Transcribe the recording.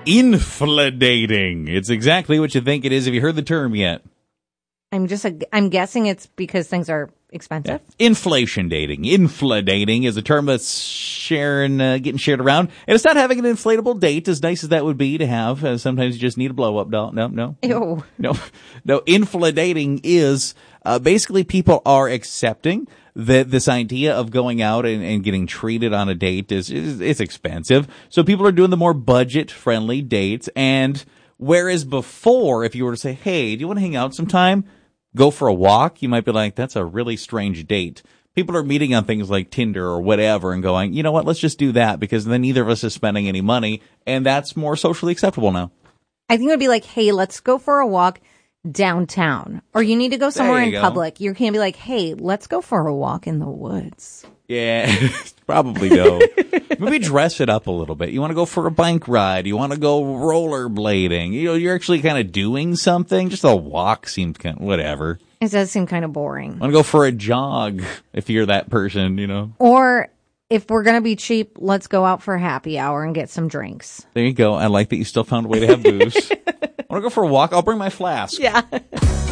Infladating. It's exactly what you think it is. Have you heard the term yet? I'm guessing it's because things are expensive. Yeah. Inflation dating. Infladating is a term that's getting shared around. And it's not having an inflatable date, as nice as that would be to have. Sometimes you just need a blow-up doll. No. Ew. No. Infladating is basically people are accepting that this idea of going out and getting treated on a date it's expensive. So people are doing the more budget-friendly dates. And whereas before, if you were to say, hey, do you want to hang out sometime? Go for a walk, you might be like, that's a really strange date. People are meeting on things like Tinder or whatever and going, you know what, let's just do that because then neither of us is spending any money, and that's more socially acceptable now. I think it would be like, hey, let's go for a walk downtown. Or you need to go somewhere in public. You can't be like, hey, let's go for a walk in the woods. Yeah, probably no. Maybe dress it up a little bit. You want to go for a bike ride. You want to go rollerblading. You know, you're actually kind of doing something. Just a walk seems kind of whatever. It does seem kind of boring. Want to go for a jog if you're that person, you know. Or if we're going to be cheap, let's go out for a happy hour and get some drinks. There you go. I like that you still found a way to have booze. Want to go for a walk? I'll bring my flask. Yeah.